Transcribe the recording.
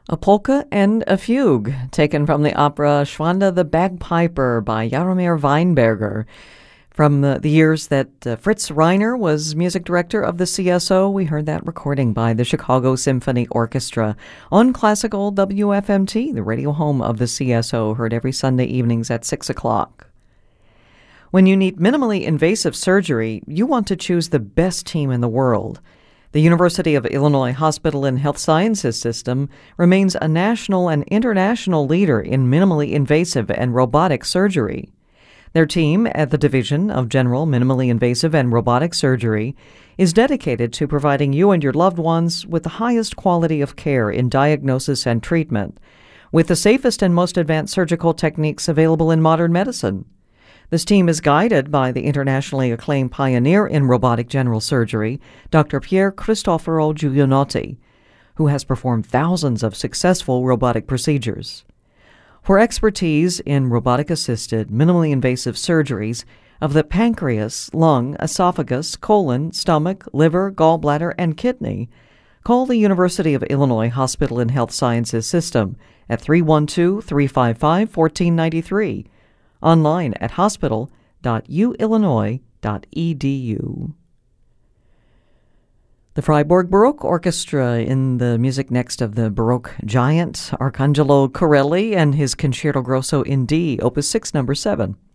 A polka and a fugue, taken from the opera Schwanda the Bagpiper by Jaromir Weinberger. From the years that Fritz Reiner was music director of the CSO, we heard that recording by the Chicago Symphony Orchestra on classical WFMT, the radio home of the CSO, heard every Sunday evenings at 6 o'clock. When you need minimally invasive surgery, you want to choose the best team in the world. The University of Illinois Hospital and Health Sciences System remains a national and international leader in minimally invasive and robotic surgery. Their team at the Division of General Minimally Invasive and Robotic Surgery is dedicated to providing you and your loved ones with the highest quality of care in diagnosis and treatment, with the safest and most advanced surgical techniques available in modern medicine. This team is guided by the internationally acclaimed pioneer in robotic general surgery, Dr. Pier Cristoforo Giulianotti, who has performed thousands of successful robotic procedures. For expertise in robotic-assisted, minimally invasive surgeries of the pancreas, lung, esophagus, colon, stomach, liver, gallbladder, and kidney, call the University of Illinois Hospital and Health Sciences System at 312-355-1493, online at hospital.uillinois.edu. The Freiburg Baroque Orchestra in the music next of the Baroque giant Arcangelo Corelli and his Concerto Grosso in D, Opus 6, number 7.